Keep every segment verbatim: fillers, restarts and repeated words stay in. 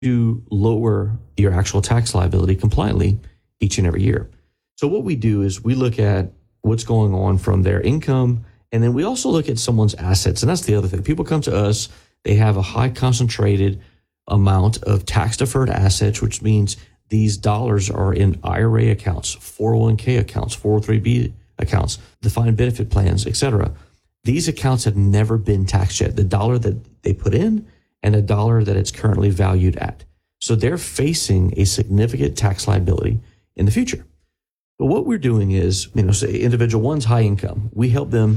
to lower your actual tax liability compliantly each and every year. So what we do is we look at what's going on from their income, and then we also look at someone's assets. And that's the other thing. People come to us, they have a high concentrated amount of tax deferred assets, which means these dollars are in I R A accounts, four oh one k accounts, four oh three b accounts, defined benefit plans, et cetera. These accounts have never been taxed yet. The dollar that they put in and the dollar that it's currently valued at. So they're facing a significant tax liability in the future. But what we're doing is, you know, say individual one's high income. We help them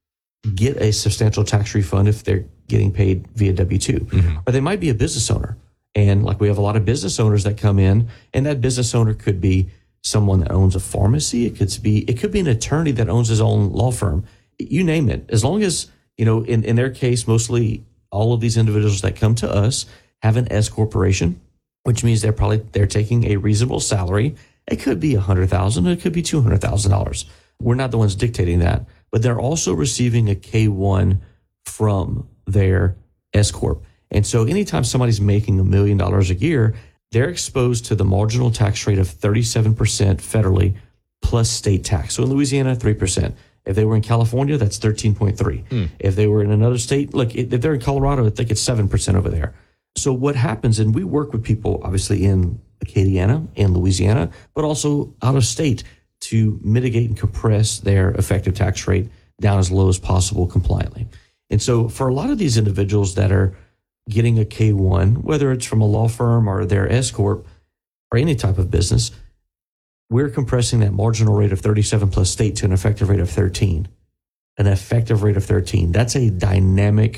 get a substantial tax refund if they're getting paid via W two. Mm-hmm. Or they might be a business owner. And like we have a lot of business owners that come in, and that business owner could be someone that owns a pharmacy. It could be, it could be an attorney that owns his own law firm. You name it. As long as, you know, in, in their case, mostly all of these individuals that come to us have an S corporation, which means they're probably, they're taking a reasonable salary. It could be one hundred thousand dollars, it could be two hundred thousand dollars. We're not the ones dictating that, but they're also receiving a K one from their S corp. And so anytime somebody's making a million dollars a year, they're exposed to the marginal tax rate of thirty-seven percent federally plus state tax. So in Louisiana, three percent. If they were in California, that's thirteen point three. Mm. If they were in another state, look, if they're in Colorado, I think it's seven percent over there. So what happens, and we work with people obviously in Acadiana and Louisiana, but also out of state to mitigate and compress their effective tax rate down as low as possible compliantly. And so for a lot of these individuals that are getting a K one, whether it's from a law firm or their S corp or any type of business, we're compressing that marginal rate of thirty-seven plus state to an effective rate of thirteen. An effective rate of thirteen. That's a dynamic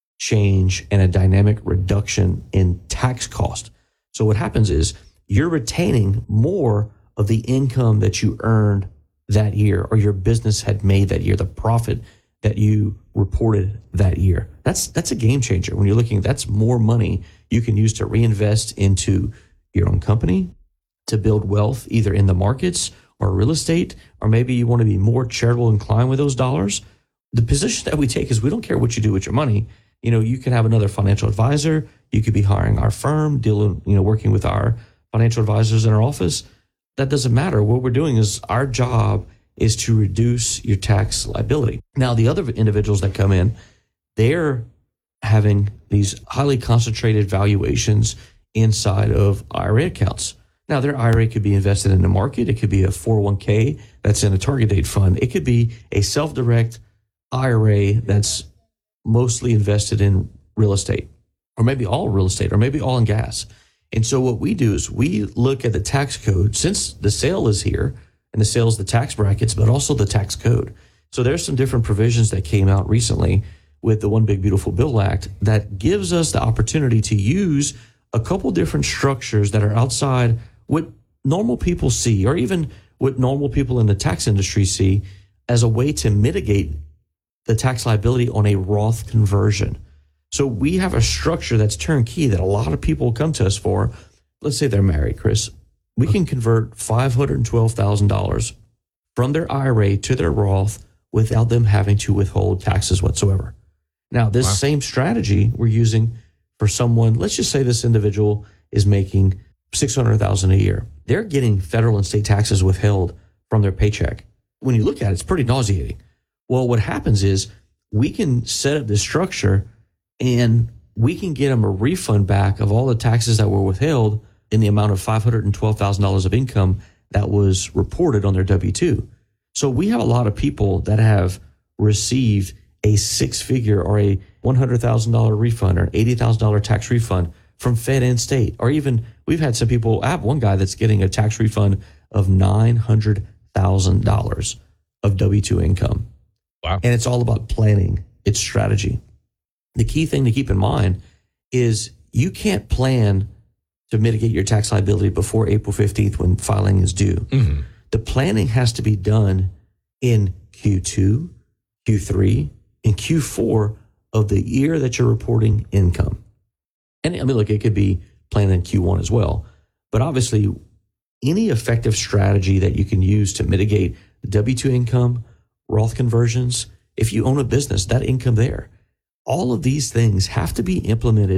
change and a dynamic reduction in tax cost. So what happens is you're retaining more of the income that you earned that year or your business had made that year, the profit that you reported that year. That's that's a game changer. When you're looking, that's more money you can use to reinvest into your own company, to build wealth either in the markets or real estate, or maybe you want to be more charitable inclined with those dollars. The position that we take is we don't care what you do with your money. You know, you can have another financial advisor. You could be hiring our firm, dealing, you know, working with our financial advisors in our office. That doesn't matter. What we're doing is our job is to reduce your tax liability. Now, the other individuals that come in, they're having these highly concentrated valuations inside of I R A accounts. Now, their I R A could be invested in the market. It could be a four oh one k that's in a target date fund. It could be a self-direct I R A that's mostly invested in real estate, or maybe all real estate, or maybe all in gas. And so what we do is we look at the tax code, since the sale is here, and the sale is the tax brackets, but also the tax code. So there's some different provisions that came out recently with the One Big Beautiful Bill Act that gives us the opportunity to use a couple different structures that are outside what normal people see, or even what normal people in the tax industry see, as a way to mitigate the tax liability on a Roth conversion. So we have a structure that's turnkey that a lot of people come to us for. Let's say they're married, Chris. We can convert five hundred twelve thousand dollars from their I R A to their Roth without them having to withhold taxes whatsoever. Now, this wow. same strategy we're using for someone, let's just say this individual is making six hundred thousand dollars a year. They're getting federal and state taxes withheld from their paycheck. When you look at it, it's pretty nauseating. Well, what happens is we can set up this structure and we can get them a refund back of all the taxes that were withheld in the amount of five hundred twelve thousand dollars of income that was reported on their W two. So we have a lot of people that have received a six-figure or a one hundred thousand dollars refund or an eighty thousand dollars tax refund from Fed and state. Or even we've had some people, I have one guy that's getting a tax refund of nine hundred thousand dollars of W two income. Wow. And it's all about planning. It's strategy. The key thing to keep in mind is you can't plan to mitigate your tax liability before April fifteenth when filing is due. Mm-hmm. The planning has to be done in Q two, Q three, and Q four of the year that you're reporting income. And I mean, look, it could be planned in Q one as well. But obviously, any effective strategy that you can use to mitigate W two income, Roth conversions, if you own a business, that income there, all of these things have to be implemented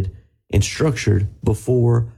and structured before